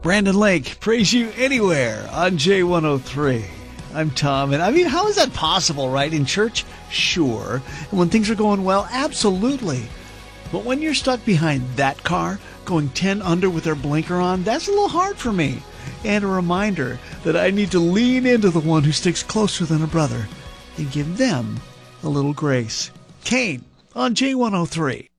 Brandon Lake, Praise You Anywhere on J103. I'm Tom, and I mean, how is that possible, right? In church, sure. And when things are going well, absolutely. But when you're stuck behind that car, going 10 under with their blinker on, that's a little hard for me. And a reminder that I need to lean into the one who sticks closer than a brother and give them a little grace. Kane on J103.